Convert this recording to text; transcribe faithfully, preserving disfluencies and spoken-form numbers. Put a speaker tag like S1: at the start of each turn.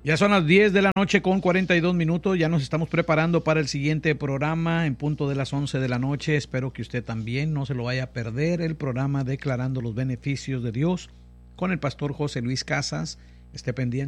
S1: Ya son las diez de la noche con cuarenta y dos minutos, ya nos estamos preparando para el siguiente programa en punto de las once de la noche. Espero que usted también no se lo vaya a perder, el programa Declarando los Beneficios de Dios con el pastor José Luis Casas. Esté pendiente.